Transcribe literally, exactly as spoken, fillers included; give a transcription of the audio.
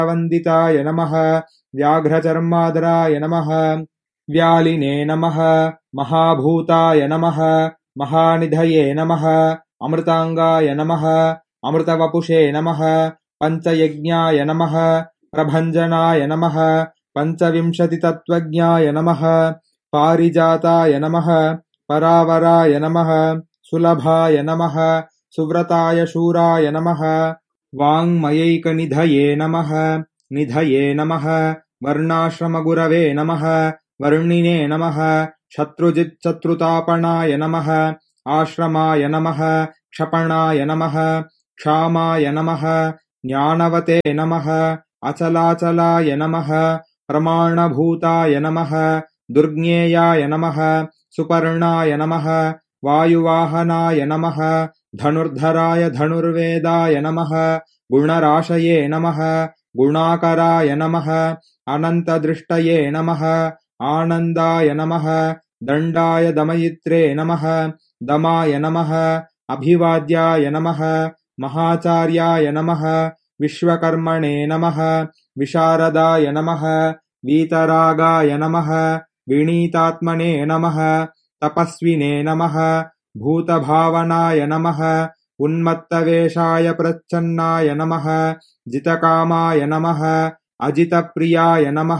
वन्दिताय नमः व्याघ्रचर्मादराय नमः व्यालिने नमः महाभूताय नमः महानिधये नमः अमृतांगाय नमः अमृतवपुषे नमः पंचयज्ञाय नमः प्रभञ्जनाय नमः पंचविंशतितत्त्वज्ञाय नमः पारिजाताय नमः परावराय नमः सुलभाय नमः सुव्रताय शूराय नमः वाङ्मयैकनिधये नमः निधये नमः वर्णाश्रमगुरवे नमः वर्णिने नमः शत्रुजिच्शत्रुतापणाय नमः आश्रमाय नमः क्षपणाय नमः क्षामाय नमः ज्ञानवते नमः अचलाचलाय नमः प्रमाणभूताय नमः दुर्ज्ञेयाय नमः सुपर्णाय नमः वायुवाहनाय नमः धनुर्धराय धनुर्वेदाय नमः गुणराशये नमः गुणाकराय नमः अनन्तदृष्टये नमः आनन्दाय नमः दण्डाय दमयित्रे नमः दमाय नमः अभिवाद्याय नमः महाचार्याय नमः विश्वकर्मणे नमः विशारदाय नमः वीतरागाय नमः विनीतात्मने नमः तपस्विने नमः भूतभावनाय नमः उन्मत्तवेषाय प्रच्छन्नाय नमः जितकामाय नमः अजितप्रियाय नमः